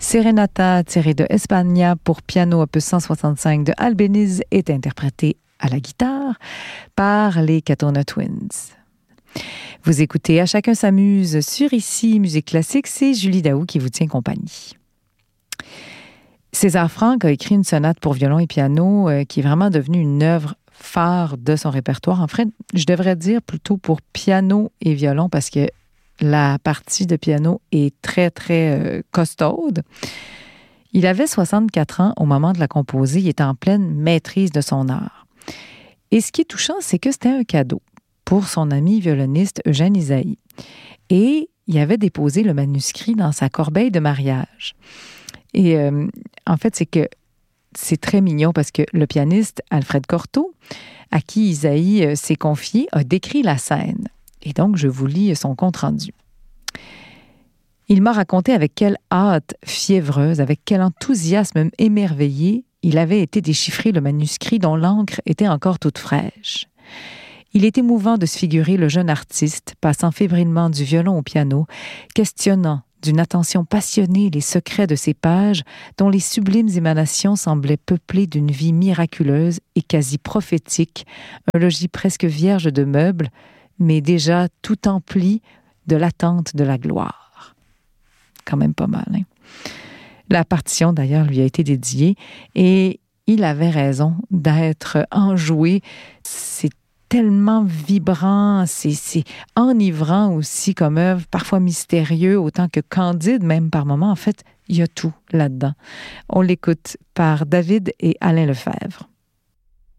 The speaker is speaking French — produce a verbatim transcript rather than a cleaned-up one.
Serenata tirée de España pour piano opus cent soixante-cinq de Albéniz est interprétée à la guitare par les Katona Twins. Vous écoutez À chacun s'amuse sur Ici Musique classique, c'est Julie Daou qui vous tient compagnie. César Franck a écrit une sonate pour violon et piano euh, qui est vraiment devenue une œuvre phare de son répertoire. En fait, je devrais dire plutôt pour piano et violon parce que la partie de piano est très, très euh, costaude. Il avait soixante-quatre ans au moment de la composer. Il était en pleine maîtrise de son art. Et ce qui est touchant, c'est que c'était un cadeau pour son ami violoniste Eugène Ysaÿe. Et il avait déposé le manuscrit dans sa corbeille de mariage. Et euh, en fait, c'est que c'est très mignon parce que le pianiste Alfred Cortot, à qui Ysaÿe euh, s'est confié, a décrit la scène. Et donc, je vous lis son compte-rendu. Il m'a raconté avec quelle hâte fiévreuse, avec quel enthousiasme émerveillé, il avait été déchiffrer le manuscrit dont l'encre était encore toute fraîche. Il est émouvant de se figurer le jeune artiste passant fébrilement du violon au piano, questionnant d'une attention passionnée les secrets de ces pages dont les sublimes émanations semblaient peuplées d'une vie miraculeuse et quasi prophétique, un logis presque vierge de meubles, mais déjà tout empli de l'attente de la gloire. Quand même pas mal, hein? La partition, d'ailleurs, lui a été dédiée et il avait raison d'être enjoué. C'est tellement vibrant, c'est, c'est enivrant aussi comme œuvre, parfois mystérieux, autant que candide, même par moments. En fait, il y a tout là-dedans. On l'écoute par David et Alain Lefebvre.